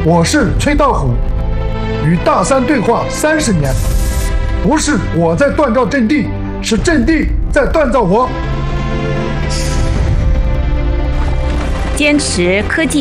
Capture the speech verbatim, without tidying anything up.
我是崔道虎，与大山对话三十年，不是我在锻造阵地，是阵地在锻造我。 坚持科技